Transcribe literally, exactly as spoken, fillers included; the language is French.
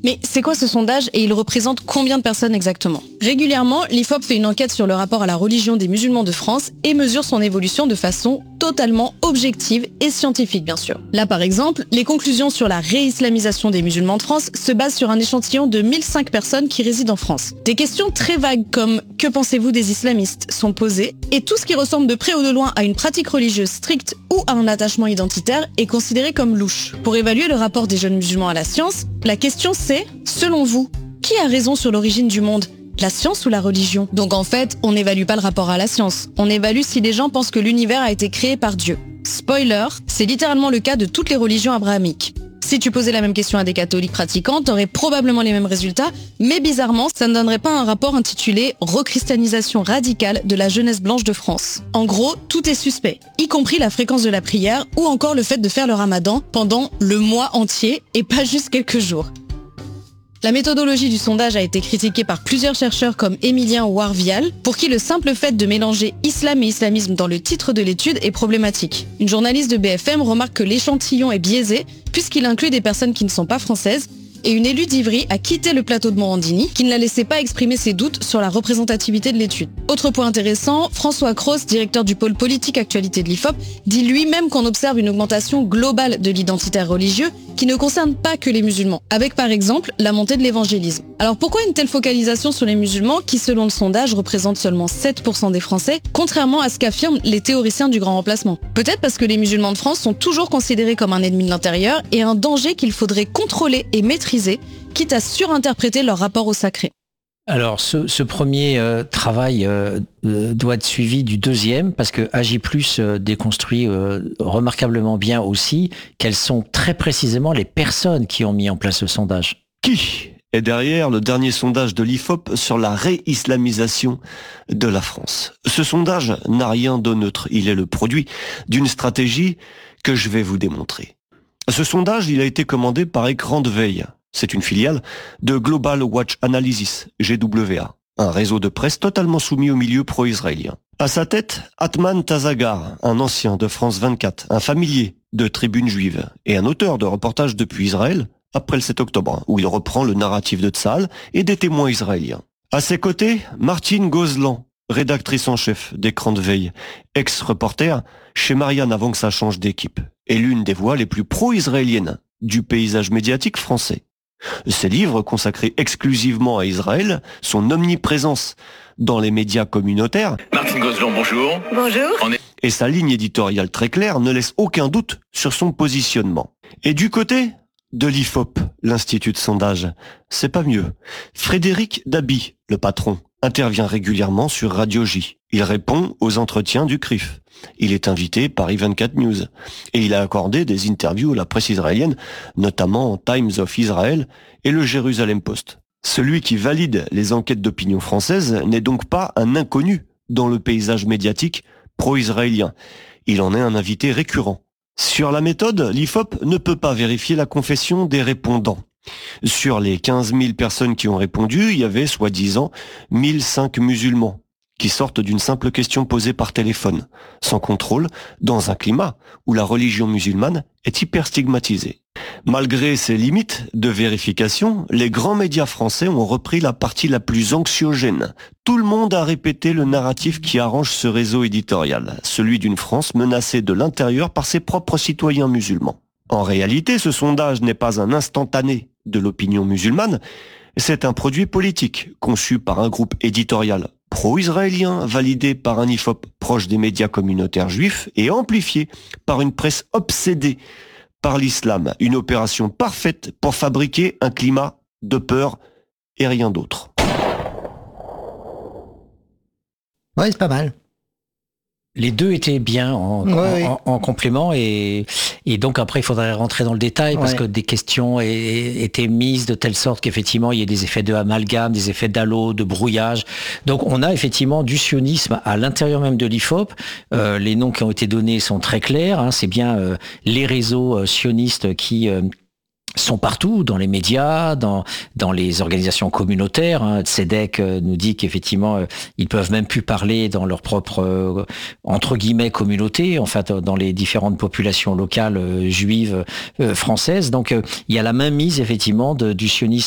Mais c'est quoi ce sondage et il représente combien de personnes exactement? Régulièrement, l'I F O P fait une enquête sur le rapport à la religion des musulmans de France et mesure son évolution de façon totalement objective et scientifique, bien sûr. Là, par exemple, les conclusions sur la réislamisation des musulmans de France se basent sur un échantillon de mille cinq personnes qui résident en France. Des questions très vagues comme « Que pensez-vous des islamistes ?» sont posées et tout ce qui ressemble de près ou de loin à une pratique religieuse stricte ou à un attachement identitaire est considéré comme louche. Pour évaluer le rapport des jeunes musulmans à la science, la question c'est, selon vous, qui a raison sur l'origine du monde ? La science ou la religion? Donc en fait, on n'évalue pas le rapport à la science. On évalue si les gens pensent que l'univers a été créé par Dieu. Spoiler, c'est littéralement le cas de toutes les religions abrahamiques. Si tu posais la même question à des catholiques pratiquants, t'aurais probablement les mêmes résultats, mais bizarrement, ça ne donnerait pas un rapport intitulé « Rechristianisation radicale de la jeunesse blanche de France ». En gros, tout est suspect, y compris la fréquence de la prière ou encore le fait de faire le ramadan pendant le mois entier et pas juste quelques jours. La méthodologie du sondage a été critiquée par plusieurs chercheurs comme Émilien Warvial, pour qui le simple fait de mélanger islam et islamisme dans le titre de l'étude est problématique. Une journaliste de B F M remarque que l'échantillon est biaisé puisqu'il inclut des personnes qui ne sont pas françaises, et une élue d'Ivry a quitté le plateau de Morandini, qui ne la laissait pas exprimer ses doutes sur la représentativité de l'étude. Autre point intéressant, François Cros, directeur du pôle politique actualité de l'I F O P, dit lui-même qu'on observe une augmentation globale de l'identitaire religieux qui ne concerne pas que les musulmans, avec par exemple la montée de l'évangélisme. Alors pourquoi une telle focalisation sur les musulmans qui, selon le sondage, représentent seulement sept pour cent des Français, contrairement à ce qu'affirment les théoriciens du grand remplacement? Peut-être parce que les musulmans de France sont toujours considérés comme un ennemi de l'intérieur et un danger qu'il faudrait contrôler et maîtriser, quitte à surinterpréter leur rapport au sacré. Alors, ce, ce premier euh, travail euh, euh, doit être suivi du deuxième, parce que Agi Plus euh, déconstruit euh, remarquablement bien aussi quelles sont très précisément les personnes qui ont mis en place ce sondage. Qui est derrière le dernier sondage de l'I F O P sur la réislamisation de la France? Ce sondage n'a rien de neutre. Il est le produit d'une stratégie que je vais vous démontrer. Ce sondage, il a été commandé par Écran de Veille. C'est une filiale de Global Watch Analysis, G W A, un réseau de presse totalement soumis au milieu pro-israélien. À sa tête, Atman Tazagar, un ancien de France vingt-quatre, un familier de Tribune Juive et un auteur de reportages depuis Israël après le sept octobre, où il reprend le narratif de Tzahal et des témoins israéliens. À ses côtés, Martine Gozlan, rédactrice en chef d'Écran de Veille, ex-reporter chez Marianne avant que ça change d'équipe, et l'une des voix les plus pro-israéliennes du paysage médiatique français. Ses livres, consacrés exclusivement à Israël, son omniprésence dans les médias communautaires, Martine Gozlan, bonjour. Bonjour. On est... et sa ligne éditoriale très claire ne laisse aucun doute sur son positionnement. Et du côté de l'I F O P, l'Institut de sondage, c'est pas mieux. Frédéric Dabi, le patron, intervient régulièrement sur Radio J. Il répond aux entretiens du C R I F. Il est invité par I vingt-quatre News. Et il a accordé des interviews à la presse israélienne, notamment en Times of Israel et le Jérusalem Post. Celui qui valide les enquêtes d'opinion françaises n'est donc pas un inconnu dans le paysage médiatique pro-israélien. Il en est un invité récurrent. Sur la méthode, l'I F O P ne peut pas vérifier la confession des répondants. Sur les quinze mille personnes qui ont répondu, il y avait soi-disant mille cinq musulmans qui sortent d'une simple question posée par téléphone, sans contrôle, dans un climat où la religion musulmane est hyper stigmatisée. Malgré ces limites de vérification, les grands médias français ont repris la partie la plus anxiogène. Tout le monde a répété le narratif qui arrange ce réseau éditorial, celui d'une France menacée de l'intérieur par ses propres citoyens musulmans. En réalité, ce sondage n'est pas un instantané de l'opinion musulmane, c'est un produit politique conçu par un groupe éditorial pro-israélien, validé par un I F O P proche des médias communautaires juifs et amplifié par une presse obsédée par l'islam. Une opération parfaite pour fabriquer un climat de peur et rien d'autre. Ouais, c'est pas mal. Les deux étaient bien en, Ouais, en, oui. en, en complément et, et donc après il faudrait rentrer dans le détail parce Ouais. que des questions é- étaient mises de telle sorte qu'effectivement il y ait des effets de amalgame, des effets d'halo, de brouillage. Donc on a effectivement du sionisme à l'intérieur même de l'I F O P. Euh, les noms qui ont été donnés sont très clairs. Hein, c'est bien euh, les réseaux euh, sionistes qui euh, sont partout, dans les médias, dans dans les organisations communautaires. Hein. Tzedek euh, nous dit qu'effectivement, euh, ils peuvent même plus parler dans leur propre, euh, entre guillemets, communauté, en fait, dans les différentes populations locales euh, juives euh, françaises. Donc, euh, il y a la mainmise, effectivement, de, du sionisme